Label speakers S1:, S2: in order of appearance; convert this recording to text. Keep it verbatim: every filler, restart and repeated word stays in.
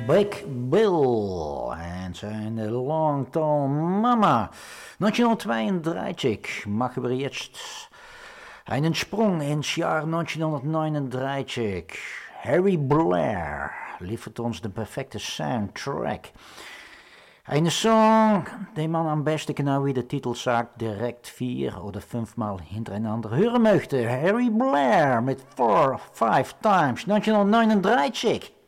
S1: Big Bill en zijn Long Tall Mama. negenhonderdtweiendertig machen wir jetzt einen Sprung ins Jahr negenhonderdneununddreißig. Harry Blair liefert ons de perfecte soundtrack. Eine Song, den man am besten genau wie der Titel sagt, direkt vier oder fünfmal hintereinander hören möchte. Harry Blair mit Four, Five Times, negenhonderdneununddreißig.